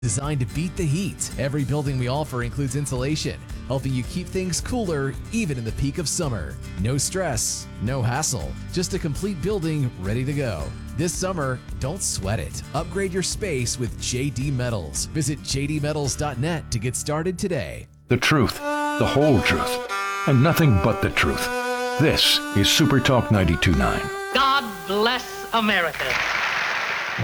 Designed to beat the heat, every building we offer includes insulation, helping you keep things cooler even in the peak of summer. No stress, no hassle, just a complete building ready to go. This summer, don't sweat it. Upgrade your space with JD Metals. Visit jdmetals.net to get started today. The truth, the whole truth, and nothing but the truth. This is Super Talk 92.9. God bless America.